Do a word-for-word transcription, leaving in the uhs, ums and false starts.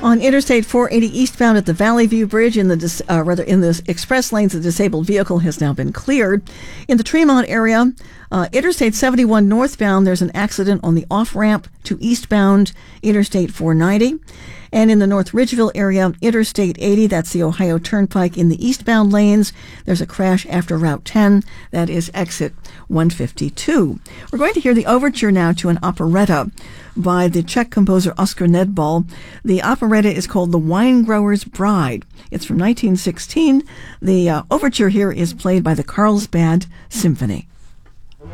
On Interstate four eighty eastbound at the Valley View Bridge, in the dis- uh, rather in the express lanes, the disabled vehicle has now been cleared. In the Tremont area, uh, Interstate seventy-one northbound, there's an accident on the off-ramp to eastbound Interstate four ninety. And in the North Ridgeville area, Interstate eighty, that's the Ohio Turnpike, in the eastbound lanes, there's a crash after Route ten. That is exit one fifty-two. We're going to hear the overture now to an operetta by the Czech composer Oskar Nedbal. The operetta is called The Wine Grower's Bride. It's from nineteen sixteen. The uh, overture here is played by the Carlsbad Symphony.